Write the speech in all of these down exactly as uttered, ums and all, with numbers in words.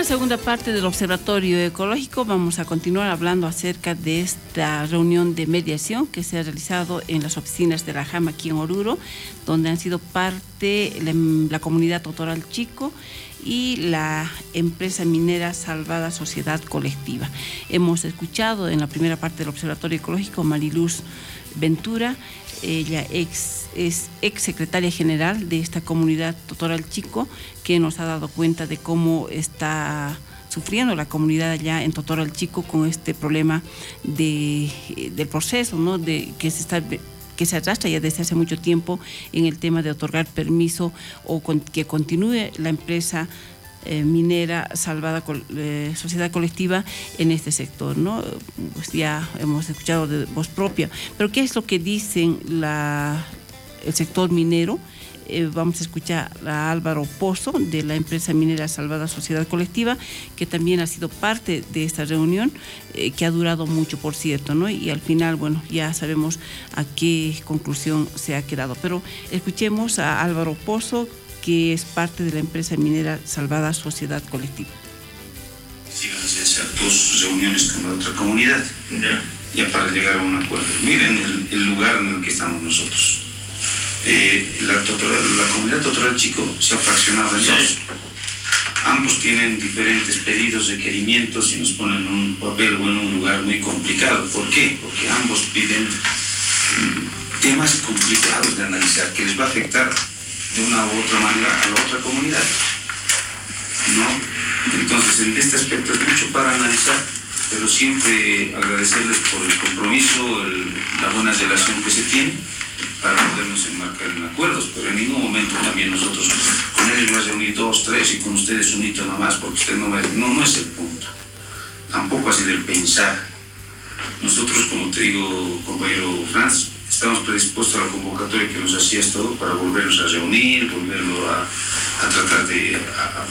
la segunda parte del Observatorio Ecológico vamos a continuar hablando acerca de esta reunión de mediación que se ha realizado en las oficinas de la J A M aquí en Oruro, donde han sido parte la, la comunidad Totoral Chico y la empresa minera Salvada Sociedad Colectiva. Hemos escuchado en la primera parte del Observatorio Ecológico Mariluz Ventura, ella ex, es ex secretaria general de esta comunidad Totoral Chico, que nos ha dado cuenta de cómo está sufriendo la comunidad allá en Totoral Chico con este problema de, del proceso, ¿no? de, que se está que se arrastra ya desde hace mucho tiempo en el tema de otorgar permiso o con, que continúe la empresa Eh, minera Salvada eh, Sociedad Colectiva en este sector, ¿no? Pues ya hemos escuchado de voz propia, pero ¿qué es lo que dicen la, el sector minero? Eh, vamos a escuchar a Álvaro Pozo de la empresa minera Salvada Sociedad Colectiva, que también ha sido parte de esta reunión, eh, que ha durado mucho, por cierto, ¿no? Y al final, bueno, ya sabemos a qué conclusión se ha quedado, pero escuchemos a Álvaro Pozo, que es parte de la empresa minera Salvada Sociedad Colectiva. Sí, van a hacer dos reuniones con la otra comunidad, yeah. ya para llegar a un acuerdo. Miren el, el lugar en el que estamos nosotros. Eh, la, totoral, la comunidad Totoral Chico se ha fraccionado en dos. Ambos tienen diferentes pedidos, requerimientos y nos ponen un papel o en un lugar muy complicado. ¿Por qué? Porque ambos piden mm, temas complicados de analizar que les va a afectar de una u otra manera a la otra comunidad, ¿no? Entonces, en este aspecto es mucho para analizar, pero siempre agradecerles por el compromiso, el, la buena relación que se tiene para podernos enmarcar en acuerdos, pero en ningún momento también nosotros con ellos nos reunir dos, tres y con ustedes un hito nomás, porque usted no, no, no es el punto, tampoco así del pensar. Nosotros, como te digo, compañero Franz, estamos predispuestos a la convocatoria que nos hacías todo para volvernos a reunir, volverlo a, a tratar de, a,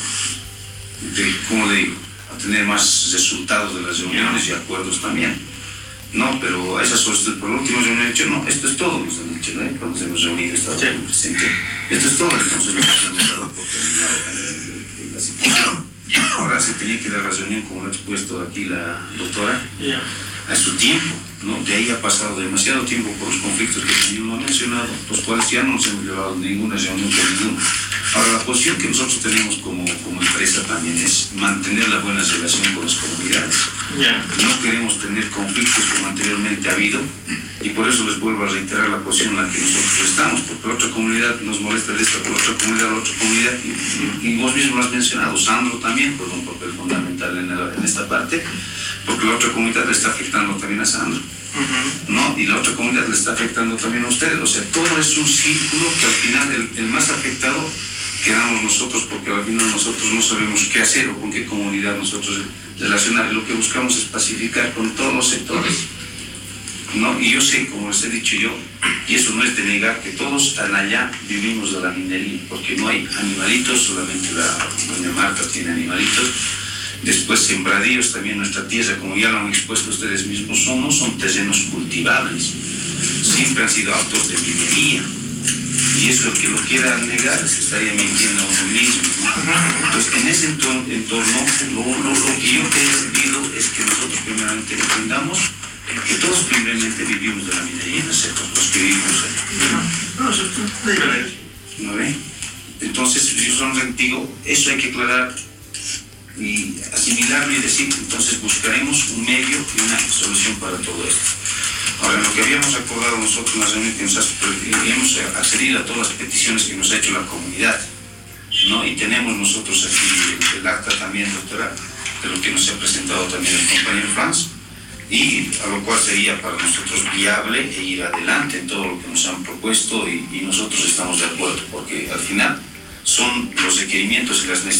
de, ¿cómo digo?, a tener más resultados de las reuniones y acuerdos también. No, pero a esas solicitud por último se me han dicho, no, esto es todo, nos han dicho, ¿no? Cuando nos hemos reunido, estaba sí. presente. Esto es todo, entonces nos hemos dado por terminado en la situación. Ahora se tenía que dar la reunión, como lo ha expuesto aquí la doctora, yeah. a su tiempo, ¿no? De ahí ha pasado demasiado tiempo por los conflictos que el señor ha mencionado, los cuales ya no nos hemos llevado ninguna reunión con ninguno. Ahora, la posición que nosotros tenemos como, como empresa también es mantener la buena relación con las comunidades. Yeah. No queremos tener conflictos como anteriormente ha habido, y por eso les vuelvo a reiterar la posición en la que nosotros estamos, porque la otra comunidad nos molesta de esta, por la otra comunidad, la otra comunidad, y, y vos mismo lo has mencionado, Sandro también juega un papel fundamental en, el, en esta parte, porque la otra comunidad le está afectando también a Sandro, uh-huh. ¿no? Y la otra comunidad le está afectando también a ustedes, o sea, todo es un círculo que al final el, el más afectado quedamos nosotros, porque al final nosotros no sabemos qué hacer o con qué comunidad nosotros relacionar. Lo que buscamos es pacificar con todos los sectores, ¿no? Y yo sé, como les he dicho yo, y eso no es de negar, que todos allá vivimos de la minería, porque no hay animalitos, solamente la doña Marta tiene animalitos. Después sembradíos, también nuestra tierra, como ya lo han expuesto ustedes mismos, son, no son terrenos cultivables, siempre han sido autos de minería. Y eso, el que lo quiera negar, se estaría mintiendo a uno mismo, ¿no? Entonces, en ese entorno, entorno lo, lo, lo que yo te he pedido es que nosotros primeramente entendamos que todos primeramente vivimos de la minería, nosotros los que vivimos ahí. ¿No ve? Entonces, yo solo digo, eso hay que aclarar y asimilarlo y decir, entonces buscaremos un medio y una solución para todo esto. Ahora, lo que habíamos acordado nosotros en la reunión que nos ha, hemos accedido a todas las peticiones que nos ha hecho la comunidad, ¿no? Y tenemos nosotros aquí el, el acta también, doctora, de lo que nos ha presentado también el compañero Franz, y a lo cual sería para nosotros viable e ir adelante en todo lo que nos han propuesto y, y nosotros estamos de acuerdo, porque al final son los requerimientos y las necesidades